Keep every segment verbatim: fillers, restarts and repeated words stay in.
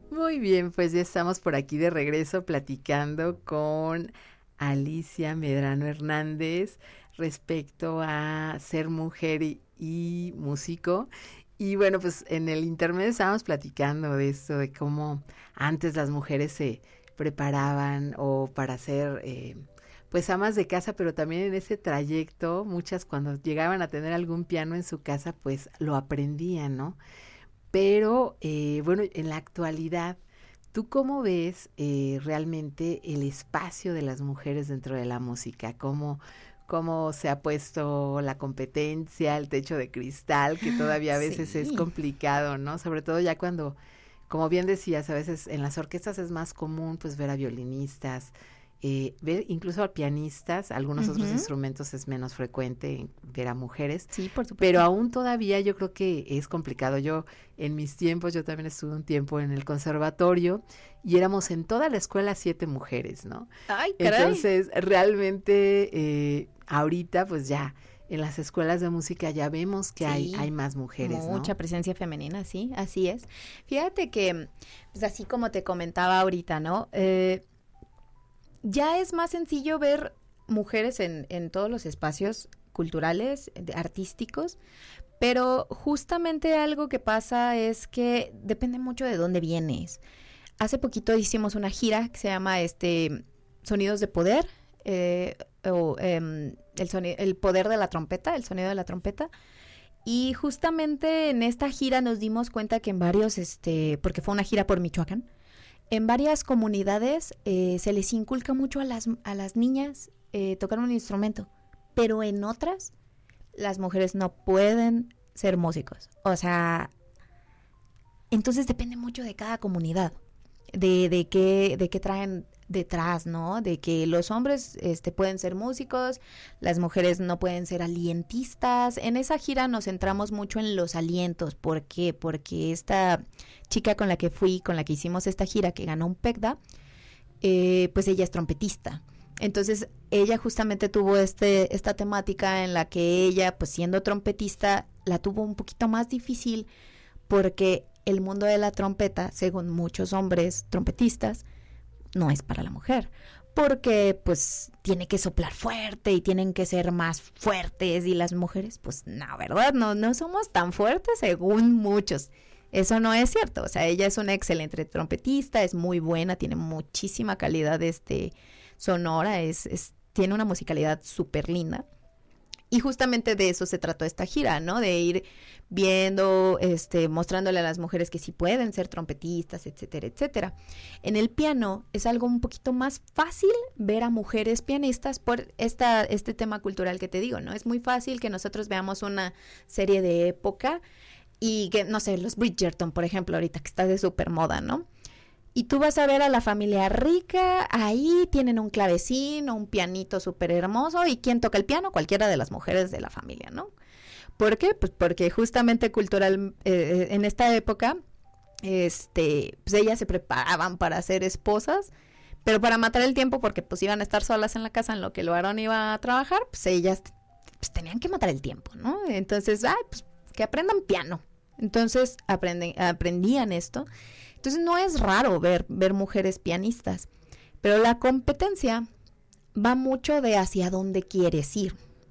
Muy bien, pues ya estamos por aquí de regreso platicando con Alicia Medrano Hernández respecto a ser mujer y, y músico. Y bueno, pues en el intermedio estábamos platicando de esto, de cómo antes las mujeres se preparaban o para ser eh, pues amas de casa, pero también en ese trayecto, muchas cuando llegaban a tener algún piano en su casa, pues lo aprendían, ¿no? Pero eh, bueno, en la actualidad, ¿tú cómo ves eh, realmente el espacio de las mujeres dentro de la música? ¿Cómo, cómo se ha puesto la competencia, el techo de cristal, que todavía a veces es Sí. complicado, ¿no? Sobre todo ya cuando, como bien decías, a veces en las orquestas es más común pues ver a violinistas, eh, ver incluso a pianistas, algunos otros Ujú. instrumentos es menos frecuente ver a mujeres, Sí, por pero supuesto. aún todavía yo creo que es complicado. Yo en mis tiempos, yo también estuve un tiempo en el conservatorio y éramos en toda la escuela siete mujeres, ¿no? Ay, caray. Entonces, realmente eh, ahorita pues ya en las escuelas de música ya vemos que hay, hay Sí, más mujeres, ¿no? mucha presencia femenina, sí, así es. Fíjate que, pues así como te comentaba ahorita, ¿no? Eh, ya es más sencillo ver mujeres en, en todos los espacios culturales, de- artísticos, pero justamente algo que pasa es que depende mucho de dónde vienes. Hace poquito hicimos una gira que se llama este Sonidos de Poder, eh, o em, el, soni- el poder de la trompeta, el sonido de la trompeta. Y justamente en esta gira nos dimos cuenta que en varios, este, porque fue una gira por Michoacán, en varias comunidades eh, se les inculca mucho a las, a las niñas eh, tocar un instrumento, pero en otras las mujeres no pueden ser músicos. O sea, entonces depende mucho de cada comunidad, de, de, qué, de qué traen detrás, ¿no? De que los hombres este, pueden ser músicos, las mujeres no pueden ser alientistas. En esa gira nos centramos mucho en los alientos. ¿Por qué? Porque esta chica con la que fui, con la que hicimos esta gira, que ganó un PECDA, eh, pues ella es trompetista. Entonces ella justamente tuvo este, esta temática en la que ella, pues siendo trompetista, la tuvo un poquito más difícil porque el mundo de la trompeta, según muchos hombres trompetistas, no es para la mujer. Porque pues tiene que soplar fuerte y tienen que ser más fuertes y las mujeres, pues no, ¿verdad? No, no somos tan fuertes según muchos. Eso no es cierto. O sea, ella es una excelente trompetista, es muy buena, tiene muchísima calidad este, sonora, es, es, tiene una musicalidad súper linda. Y justamente de eso se trató esta gira, ¿no? De ir viendo, este, mostrándole a las mujeres que sí pueden ser trompetistas, etcétera, etcétera. En el piano es algo un poquito más fácil ver a mujeres pianistas por esta, este tema cultural que te digo, ¿no? Es muy fácil que nosotros veamos una serie de época y que, no sé, los Bridgerton, por ejemplo, ahorita que está de súper moda, ¿no? Y tú vas a ver a la familia rica, ahí tienen un clavecín o un pianito súper hermoso. ¿Y quién toca el piano? Cualquiera de las mujeres de la familia, ¿no? ¿Por qué? Pues porque justamente cultural, eh, en esta época, este, pues ellas se preparaban para ser esposas, pero para matar el tiempo, porque pues iban a estar solas en la casa en lo que el varón iba a trabajar, pues ellas pues, tenían que matar el tiempo, ¿no? Entonces, ay, pues que aprendan piano. Entonces aprenden, aprendían esto. Entonces no es raro ver, ver mujeres pianistas, pero la competencia va mucho de hacia dónde quieres ir.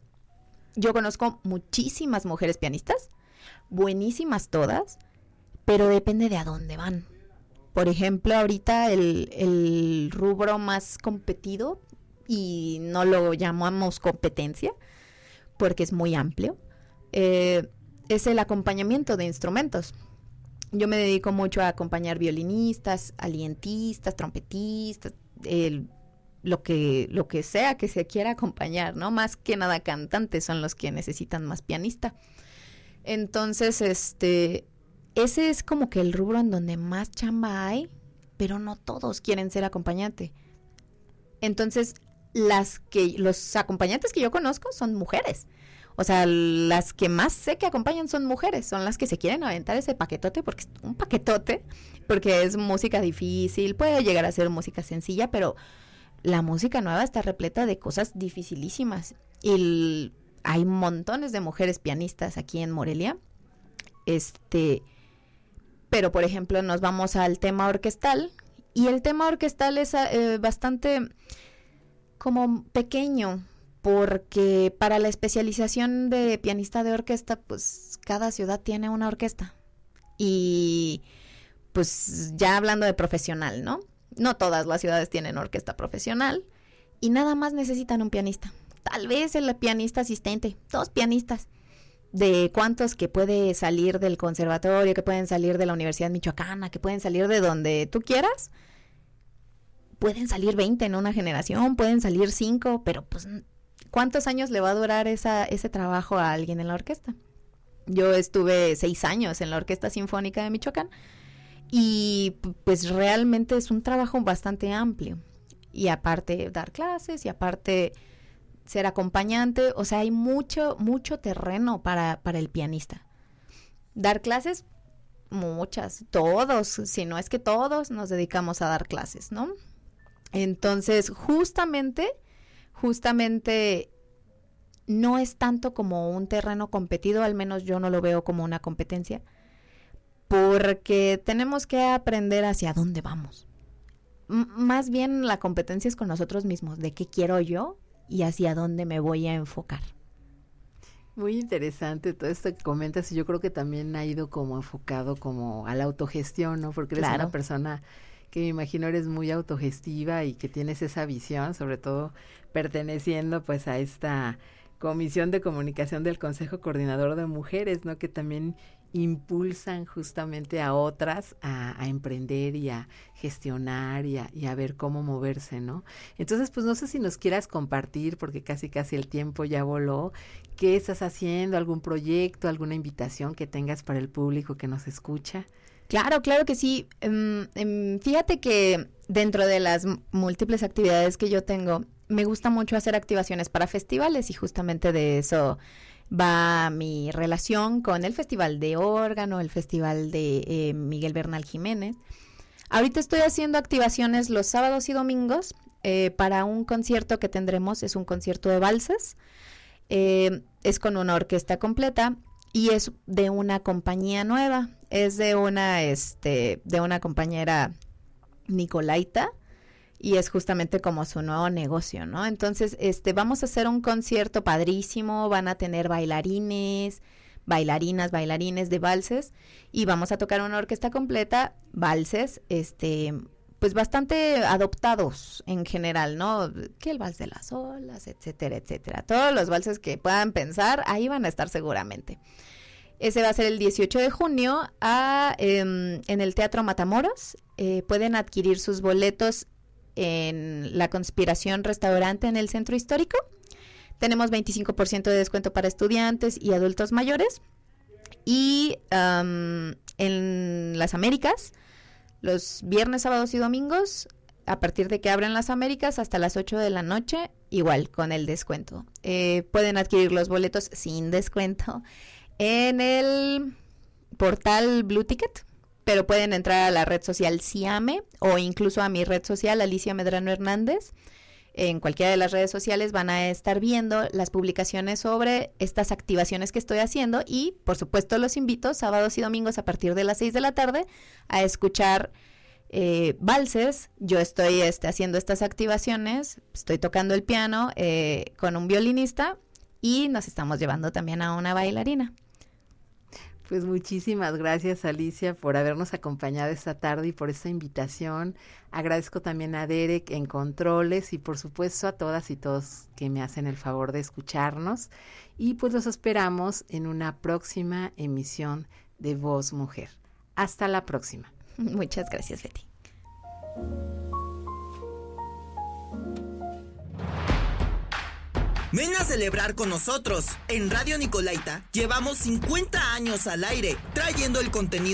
Yo conozco muchísimas mujeres pianistas, buenísimas todas, pero depende de a dónde van. Por ejemplo, ahorita el, el rubro más competido, y no lo llamamos competencia porque es muy amplio, eh, es el acompañamiento de instrumentos. Yo me dedico mucho a acompañar violinistas, alientistas, trompetistas, el, lo que lo que sea que se quiera acompañar, ¿no? Más que nada cantantes son los que necesitan más pianista. Entonces, este ese es como que el rubro en donde más chamba hay, pero no todos quieren ser acompañante. Entonces, las que los acompañantes que yo conozco son mujeres. O sea, las que más sé que acompañan son mujeres, son las que se quieren aventar ese paquetote, porque es un paquetote, porque es música difícil, puede llegar a ser música sencilla, pero la música nueva está repleta de cosas dificilísimas. Y el, hay montones de mujeres pianistas aquí en Morelia, este, pero por ejemplo nos vamos al tema orquestal, y el tema orquestal es eh, bastante como pequeño, porque para la especialización de pianista de orquesta, pues cada ciudad tiene una orquesta. Y pues ya hablando de profesional, ¿no? No todas las ciudades tienen orquesta profesional y nada más necesitan un pianista. Tal vez el pianista asistente, dos pianistas. De cuántos que puede salir del conservatorio, que pueden salir de la Universidad Michoacana, que pueden salir de donde tú quieras. Pueden salir veinte en una generación, pueden salir cinco, pero pues ¿cuántos años le va a durar esa, ese trabajo a alguien en la orquesta? Yo estuve seis años en la Orquesta Sinfónica de Michoacán y pues realmente es un trabajo bastante amplio. Y aparte dar clases y aparte ser acompañante, o sea, hay mucho, mucho terreno para, para el pianista. Dar clases, muchas, todos, si no es que todos nos dedicamos a dar clases, ¿no? Entonces, justamente... Justamente no es tanto como un terreno competido, al menos yo no lo veo como una competencia, porque tenemos que aprender hacia dónde vamos. M- más bien la competencia es con nosotros mismos, de qué quiero yo y hacia dónde me voy a enfocar. Muy interesante todo esto que comentas, y yo creo que también ha ido como enfocado como a la autogestión, ¿no? Porque eres Claro. una persona que me imagino eres muy autogestiva y que tienes esa visión, sobre todo perteneciendo pues a esta Comisión de Comunicación del Consejo Coordinador de Mujeres, ¿no? Que también impulsan justamente a otras a, a emprender y a gestionar y a, y a ver cómo moverse, ¿no? Entonces, pues no sé si nos quieras compartir, porque casi casi el tiempo ya voló, ¿qué estás haciendo? ¿Algún proyecto, alguna invitación que tengas para el público que nos escucha? Claro, claro que sí. Um, um, fíjate que dentro de las m- múltiples actividades que yo tengo, me gusta mucho hacer activaciones para festivales y justamente de eso va mi relación con el Festival de Órgano, el Festival de eh, Miguel Bernal Jiménez. Ahorita estoy haciendo activaciones los sábados y domingos eh, para un concierto que tendremos, es un concierto de valses, eh, es con una orquesta completa y es de una compañía nueva, es de una, este, de una compañera Nicolaita, y es justamente como su nuevo negocio, ¿no? Entonces, este, vamos a hacer un concierto padrísimo, van a tener bailarines, bailarinas, bailarines de valses, y vamos a tocar una orquesta completa, valses, este, pues bastante adoptados en general, ¿no? Que el vals de las olas, etcétera, etcétera. Todos los valses que puedan pensar, ahí van a estar seguramente. Ese va a ser el dieciocho de junio a, eh, en el Teatro Matamoros. Eh, pueden adquirir sus boletos en La Conspiración Restaurante en el Centro Histórico. Tenemos veinticinco por ciento de descuento para estudiantes y adultos mayores. Y um, en Las Américas, los viernes, sábados y domingos, a partir de que abren Las Américas hasta las ocho de la noche, igual con el descuento. Eh, pueden adquirir los boletos sin descuento en el portal Blue Ticket, pero pueden entrar a la red social Siame o incluso a mi red social Alicia Medrano Hernández. En cualquiera de las redes sociales van a estar viendo las publicaciones sobre estas activaciones que estoy haciendo y, por supuesto, los invito sábados y domingos a partir de las seis de la tarde a escuchar eh, valses. Yo estoy este, haciendo estas activaciones, estoy tocando el piano eh, con un violinista y nos estamos llevando también a una bailarina. Pues muchísimas gracias, Alicia, por habernos acompañado esta tarde y por esta invitación. Agradezco también a Derek en controles y por supuesto a todas y todos que me hacen el favor de escucharnos. Y pues los esperamos en una próxima emisión de Voz Mujer. Hasta la próxima. Muchas gracias, Betty. Ven a celebrar con nosotros. En Radio Nicolaita llevamos cincuenta años al aire, trayendo el contenido